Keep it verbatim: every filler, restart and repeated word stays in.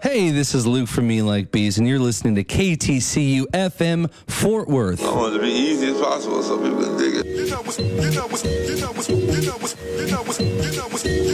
Hey, this is Luke from Me Like Bees, and you're listening to K T C U F M Fort Worth. I want it to be easy as possible so people can dig it. You know what's, you know what's, you know what's, you know what's, you know what's, you know what's,